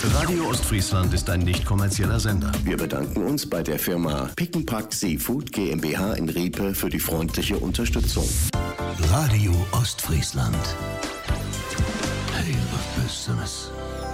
Radio Ostfriesland ist ein nicht kommerzieller Sender. Wir bedanken uns bei der Firma Pick n Pack Seafood GmbH in Riepe für die freundliche Unterstützung. Radio Ostfriesland. Hey, was Besseres.